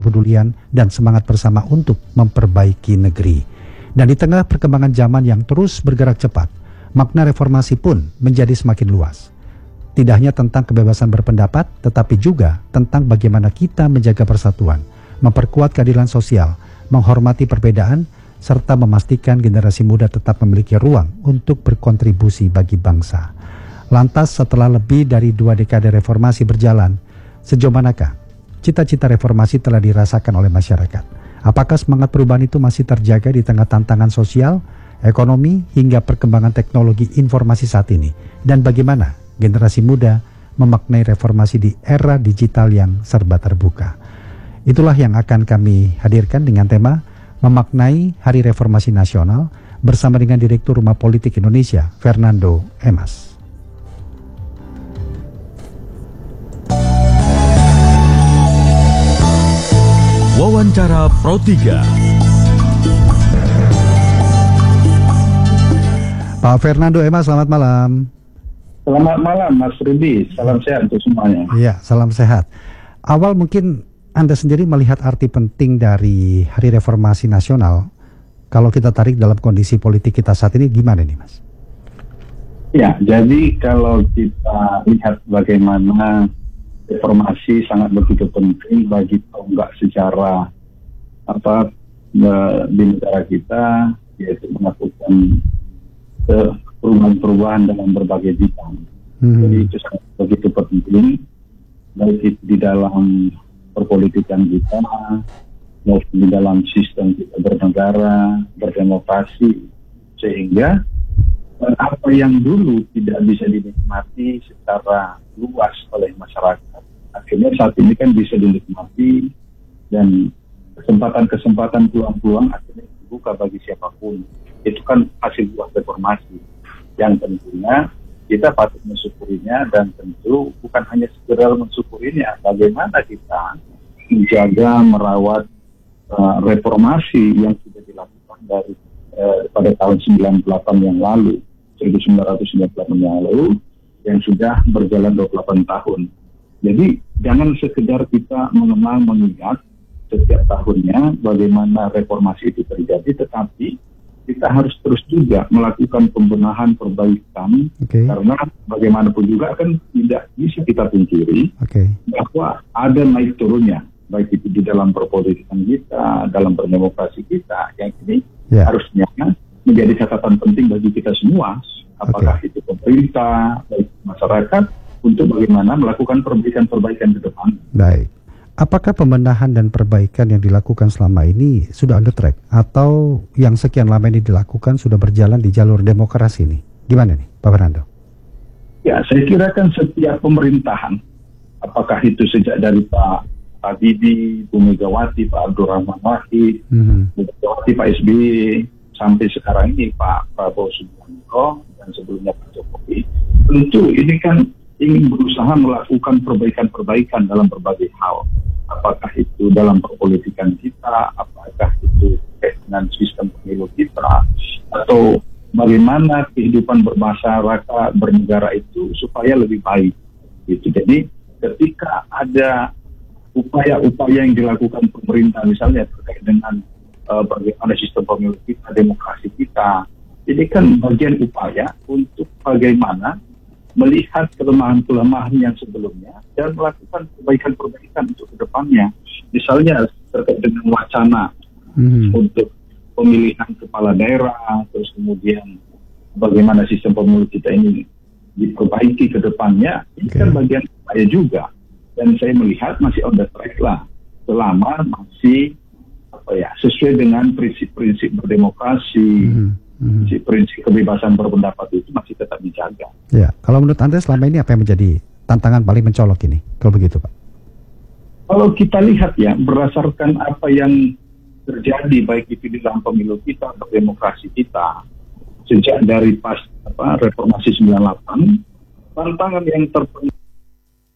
kepedulian dan semangat bersama untuk memperbaiki negeri. Dan di tengah perkembangan zaman yang terus bergerak cepat, makna reformasi pun menjadi semakin luas. Tidak hanya tentang kebebasan berpendapat, tetapi juga tentang bagaimana kita menjaga persatuan, memperkuat keadilan sosial, menghormati perbedaan, serta memastikan generasi muda tetap memiliki ruang untuk berkontribusi bagi bangsa. Lantas setelah lebih dari 2 dekade reformasi berjalan, sejauh manakah cita-cita reformasi telah dirasakan oleh masyarakat? Apakah semangat perubahan itu masih terjaga di tengah tantangan sosial, ekonomi, hingga perkembangan teknologi informasi saat ini? Dan bagaimana generasi muda memaknai reformasi di era digital yang serba terbuka? Itulah yang akan kami hadirkan dengan tema Memaknai Hari Reformasi Nasional bersama dengan Direktur Rumah Politik Indonesia, Fernando Emas. Wawancara Pro 3. Pak Fernando Emas, selamat malam. Selamat malam Mas Rudi, salam sehat untuk semuanya. Iya, salam sehat. Awal mungkin Anda sendiri melihat arti penting dari Hari Reformasi Nasional. Kalau kita tarik dalam kondisi politik kita saat ini, gimana nih Mas? Ya, jadi kalau kita lihat bagaimana reformasi sangat begitu penting bagi tonggak sejarah di negara kita, yaitu melakukan perubahan-perubahan dalam berbagai bidang. Jadi itu sangat begitu penting, baik itu di dalam perpolitikan kita, maupun di dalam sistem kita bernegara, berdemokrasi, sehingga apa yang dulu tidak bisa dinikmati secara luas oleh masyarakat, akhirnya saat ini kan bisa dinikmati, dan kesempatan-kesempatan, peluang-peluang akhirnya dibuka bagi siapapun. Itu kan hasil buah reformasi yang tentunya kita patut mensyukurinya, dan tentu bukan hanya sekedar mensyukurinya, bagaimana kita menjaga, merawat reformasi yang sudah dilakukan dari pada tahun 98 yang lalu, 1998 yang lalu, yang sudah berjalan 28 tahun. Jadi jangan sekedar kita mengenang, mengingat setiap tahunnya bagaimana reformasi itu terjadi, tetapi kita harus terus juga melakukan pembenahan, perbaikan, karena bagaimanapun juga kan tidak bisa kita pungkiri bahwa ada naik turunnya, baik itu di dalam perpolitikan kita, dalam berdemokrasi kita, yang ini harusnya menjadi catatan penting bagi kita semua, apakah itu pemerintah, baik masyarakat, untuk bagaimana melakukan perbaikan-perbaikan ke depan. Baik. Apakah pembenahan dan perbaikan yang dilakukan selama ini sudah on the track, atau yang sekian lama ini dilakukan sudah berjalan di jalur demokrasi ini? Gimana nih, Pak Fernando? Ya, saya kira kan setiap pemerintahan, apakah itu sejak dari Pak Habibie, Bu Megawati, Pak Abdurrahman Wahid, Bu Megawati, Pak SBY, sampai sekarang ini Pak Prabowo Subianto, dan sebelumnya Pak Jokowi, tentu ini kan ingin berusaha melakukan perbaikan-perbaikan dalam berbagai hal. Apakah itu dalam perpolitikan kita, apakah itu dengan sistem pemilu kita, atau bagaimana kehidupan bermasyarakat, bernegara itu supaya lebih baik. Gitu. Jadi ketika ada upaya-upaya yang dilakukan pemerintah, misalnya terkait dengan bagaimana sistem pemilu kita, demokrasi kita, ini kan bagian upaya untuk bagaimana melihat kelemahan-kelemahan yang sebelumnya dan melakukan perbaikan-perbaikan untuk kedepannya. Misalnya terkait dengan wacana untuk pemilihan kepala daerah, terus kemudian bagaimana sistem pemilu kita ini diperbaiki ke depannya, ini kan bagian upaya juga. Dan saya melihat masih on the track lah, selama masih sesuai dengan prinsip-prinsip berdemokrasi, prinsip kebebasan berpendapat itu masih tetap dijaga. Ya, kalau menurut Anda selama ini apa yang menjadi tantangan paling mencolok ini, kalau begitu Pak? Kalau kita lihat ya, berdasarkan apa yang terjadi baik itu di dalam pemilu kita, berdemokrasi kita, sejak dari pas reformasi 98, tantangan yang terpenting